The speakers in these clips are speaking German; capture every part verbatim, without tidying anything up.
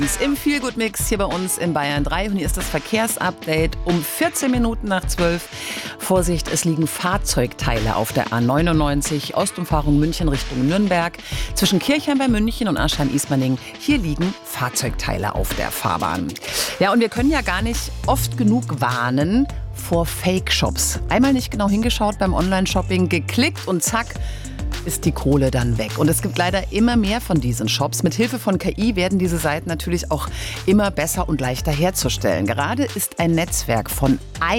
Im Feelgood-Mix hier bei uns in Bayern drei. Und hier ist das Verkehrsupdate um vierzehn Minuten nach zwölf. Vorsicht, es liegen Fahrzeugteile auf der A neunundneunzig, Ostumfahrung München Richtung Nürnberg. Zwischen Kirchheim bei München und Aschheim-Ismaning. Hier liegen Fahrzeugteile auf der Fahrbahn. Ja, und wir können ja gar nicht oft genug warnen vor Fake-Shops. Einmal nicht genau hingeschaut beim Online-Shopping, geklickt und zack, ist die Kohle dann weg. Und es gibt leider immer mehr von diesen Shops. Mit Hilfe von K I werden diese Seiten natürlich auch immer besser und leichter herzustellen. Gerade ist ein Netzwerk von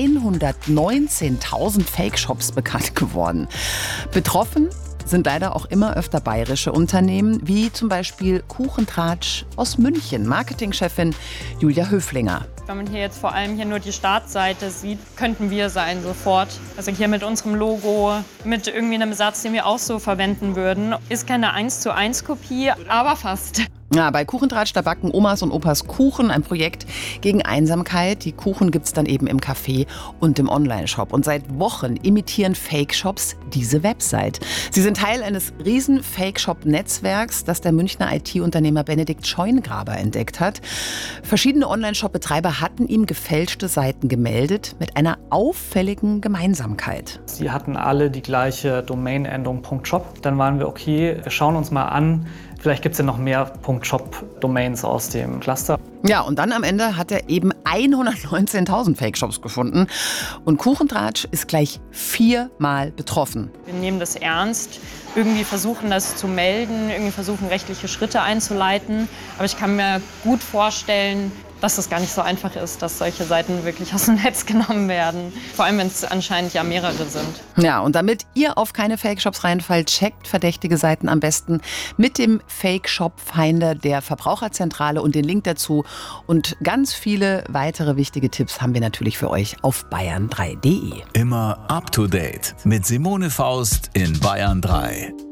hundertneunzehntausend Fake-Shops bekannt geworden. Betroffen sind leider auch immer öfter bayerische Unternehmen, wie zum Beispiel Kuchentratsch aus München. Marketingchefin Julia Höflinger. Wenn man hier jetzt vor allem hier nur die Startseite sieht, könnten wir sein sofort. Also hier mit unserem Logo, mit irgendwie einem Satz, den wir auch so verwenden würden. Ist keine eins zu eins Kopie, aber fast. Ja, bei Kuchentratsch, da backen Omas und Opas Kuchen, ein Projekt gegen Einsamkeit. Die Kuchen gibt's dann eben im Café und im Onlineshop. Und seit Wochen imitieren Fake-Shops diese Website. Sie sind Teil eines riesen Fake-Shop-Netzwerks, das der Münchner I T-Unternehmer Benedikt Scheungraber entdeckt hat. Verschiedene Online-Shop-Betreiber hatten ihm gefälschte Seiten gemeldet mit einer auffälligen Gemeinsamkeit. Sie hatten alle die gleiche Domain-Endung .shop. Dann waren wir, okay, wir schauen uns mal an, vielleicht gibt es ja noch mehr .shop-Domains aus dem Cluster. Ja, und dann am Ende hat er eben hundertneunzehntausend Fake-Shops gefunden. Und Kuchentratsch ist gleich viermal betroffen. Wir nehmen das ernst, irgendwie versuchen das zu melden, irgendwie versuchen rechtliche Schritte einzuleiten. Aber ich kann mir gut vorstellen, dass es gar nicht so einfach ist, dass solche Seiten wirklich aus dem Netz genommen werden. Vor allem, wenn es anscheinend ja mehrere sind. Ja, und damit ihr auf keine Fake-Shops reinfallt, checkt verdächtige Seiten am besten mit dem Fake-Shop-Finder der Verbraucherzentrale und den Link dazu. Und ganz viele weitere wichtige Tipps haben wir natürlich für euch auf bayern drei punkt de. Immer up to date mit Simone Faust in Bayern drei.